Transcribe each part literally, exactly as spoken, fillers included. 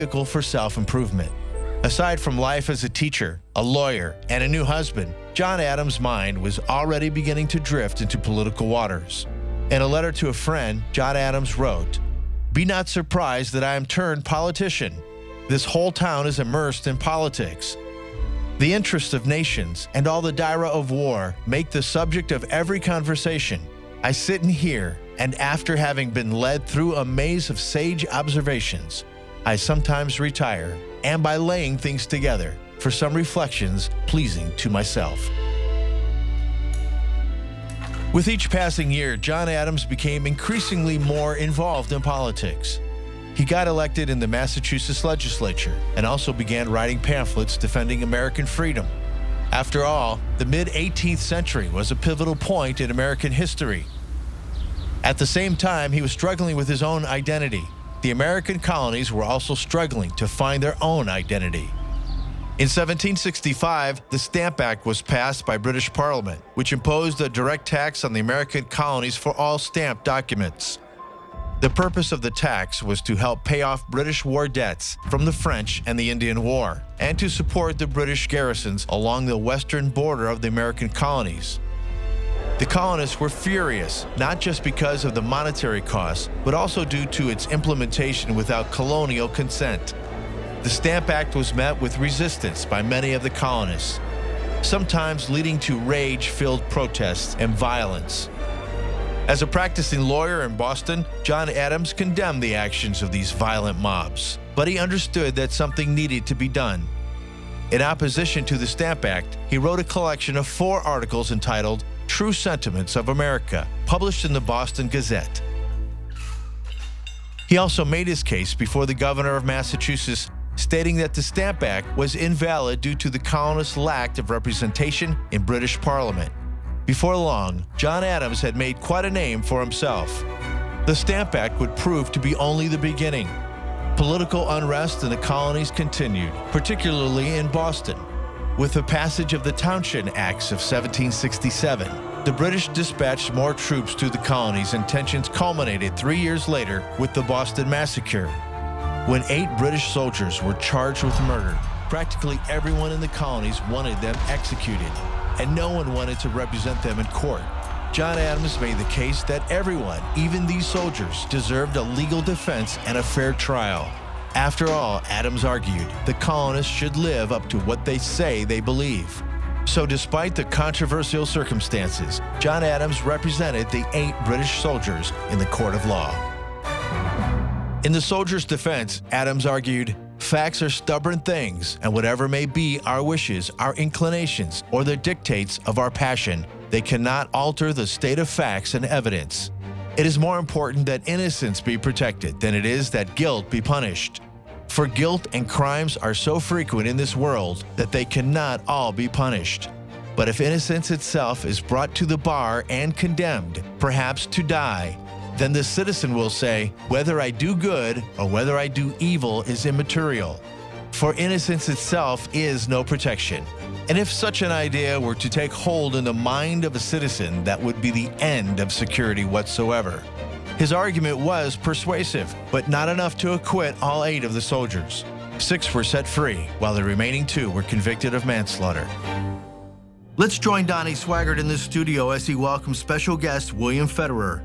vehicle for self-improvement. Aside from life as a teacher, a lawyer, and a new husband, John Adams' mind was already beginning to drift into political waters. In a letter to a friend, John Adams wrote, "Be not surprised that I am turned politician. This whole town is immersed in politics. The interests of nations and all the dire of war make the subject of every conversation. I sit and hear, and after having been led through a maze of sage observations, I sometimes retire, and by laying things together, for some reflections pleasing to myself." With each passing year, John Adams became increasingly more involved in politics. He got elected in the Massachusetts legislature and also began writing pamphlets defending American freedom. After all, the mid-eighteenth century was a pivotal point in American history. At the same time, he was struggling with his own identity. The American colonies were also struggling to find their own identity. In seventeen sixty-five, the Stamp Act was passed by British Parliament, which imposed a direct tax on the American colonies for all stamped documents. The purpose of the tax was to help pay off British war debts from the French and the Indian War, and to support the British garrisons along the western border of the American colonies. The colonists were furious, not just because of the monetary costs, but also due to its implementation without colonial consent. The Stamp Act was met with resistance by many of the colonists, sometimes leading to rage-filled protests and violence. As a practicing lawyer in Boston, John Adams condemned the actions of these violent mobs, but he understood that something needed to be done. In opposition to the Stamp Act, he wrote a collection of four articles entitled True Sentiments of America, published in the Boston Gazette. He also made his case before the governor of Massachusetts, stating that the Stamp Act was invalid due to the colonists' lack of representation in British Parliament. Before long, John Adams had made quite a name for himself. The Stamp Act would prove to be only the beginning. Political unrest in the colonies continued, particularly in Boston. With the passage of the Townshend Acts of seventeen sixty-seven, the British dispatched more troops to the colonies, and tensions culminated three years later with the Boston Massacre. When eight British soldiers were charged with murder, practically everyone in the colonies wanted them executed, and no one wanted to represent them in court. John Adams made the case that everyone, even these soldiers, deserved a legal defense and a fair trial. After all, Adams argued, the colonists should live up to what they say they believe. So despite the controversial circumstances, John Adams represented the eight British soldiers in the court of law. In the soldiers' defense, Adams argued, facts are stubborn things, and whatever may be our wishes, our inclinations, or the dictates of our passion, they cannot alter the state of facts and evidence. It is more important that innocence be protected than it is that guilt be punished. For guilt and crimes are so frequent in this world that they cannot all be punished. But if innocence itself is brought to the bar and condemned, perhaps to die, then the citizen will say, whether I do good or whether I do evil is immaterial. For innocence itself is no protection. And if such an idea were to take hold in the mind of a citizen, that would be the end of security whatsoever. His argument was persuasive, but not enough to acquit all eight of the soldiers. Six were set free, while the remaining two were convicted of manslaughter. Let's join Donnie Swaggart in the studio as he welcomes special guest William Federer.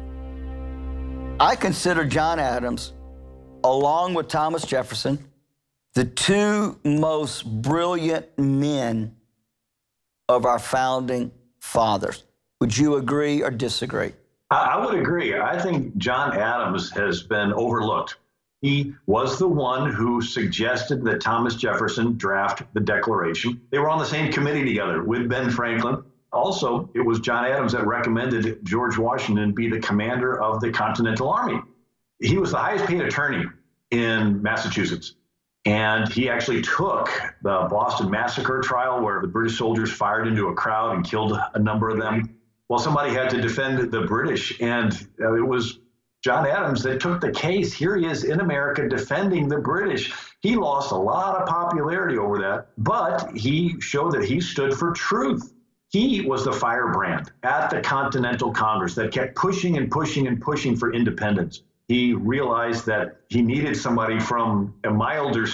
I consider John Adams, along with Thomas Jefferson, the two most brilliant men of our founding fathers. Would you agree or disagree? I would agree. I think John Adams has been overlooked. He was the one who suggested that Thomas Jefferson draft the Declaration. They were on the same committee together with Ben Franklin. Also, it was John Adams that recommended George Washington be the commander of the Continental Army. He was the highest paid attorney in Massachusetts. And he actually took the Boston Massacre trial, where the British soldiers fired into a crowd and killed a number of them. Well, somebody had to defend the British, and it was John Adams that took the case. Here he is in America defending the British. He lost a lot of popularity over that, but he showed that he stood for truth. He was the firebrand at the Continental Congress that kept pushing and pushing and pushing for independence. He realized that he needed somebody from a milder